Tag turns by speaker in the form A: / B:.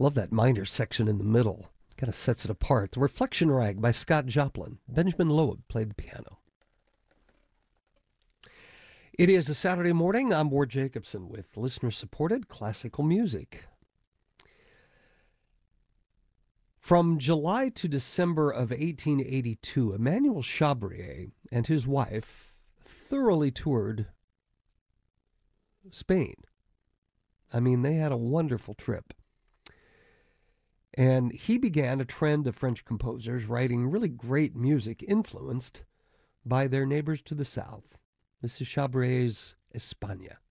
A: Love that minor section in the middle. Kind of sets it apart. The Reflection Rag by Scott Joplin. Benjamin Loeb played the piano. It is a Saturday morning. I'm Ward Jacobson with listener-supported classical music. From July to December of 1882, Emmanuel Chabrier and his wife thoroughly toured Spain. I mean, they had a wonderful trip. And he began a trend of French composers writing really great music influenced by their neighbors to the south. This is Chabrier's España.